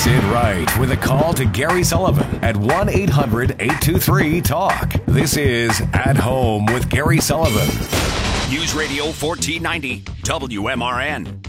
Sid Wright with a call to Gary Sullivan at 1-800-823-TALK. This is At Home with Gary Sullivan. News Radio 1490 WMRN.